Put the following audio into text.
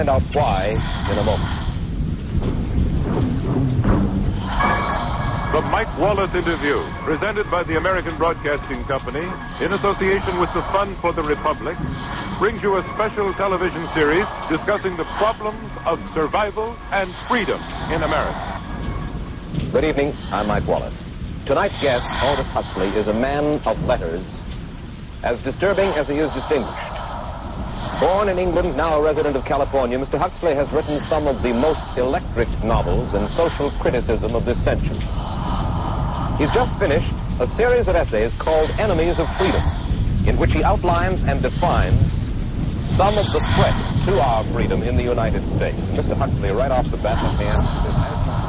Find out why in a moment. The Mike Wallace Interview, presented by the American Broadcasting Company in association with the Fund for the Republic, brings you a special television series discussing the problems of survival and freedom in America. Good evening, I'm Mike Wallace. Tonight's guest, Aldous Huxley, is a man of letters, as disturbing as he is distinguished. Born in England, now a resident of California, Mr. Huxley has written some of the most electric novels in social criticism of this century. He's just finished a series of essays called Enemies of Freedom, in which he outlines and defines some of the threats to our freedom in the United States. Mr. Huxley, right off the bat, let me ask